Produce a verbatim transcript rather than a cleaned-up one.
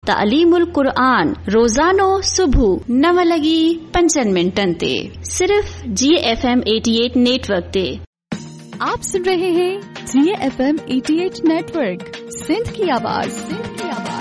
तालीमुल कुरआन रोजानो सुबह नव लगी पंचन मिनटन ते सिर्फ जी एफ एम अठासी नेटवर्क ते। आप सुन रहे हैं जी एफ एम अठासी नेटवर्क, सिंध की आवाज।